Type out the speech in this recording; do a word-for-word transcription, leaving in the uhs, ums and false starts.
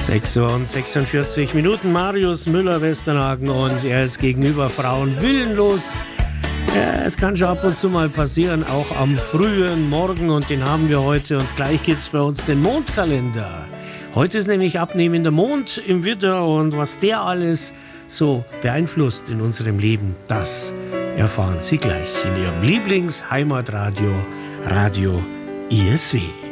sechs Uhr und sechsundvierzig Minuten. Marius Müller-Westernhagen und er ist gegenüber Frauen willenlos. Ja, es kann schon ab und zu mal passieren, auch am frühen Morgen, und den haben wir heute. Und gleich gibt es bei uns den Mondkalender. Heute ist nämlich abnehmender Mond im Widder, und was der alles so beeinflusst in unserem Leben, das erfahren Sie gleich in Ihrem Lieblingsheimatradio, Radio I S W.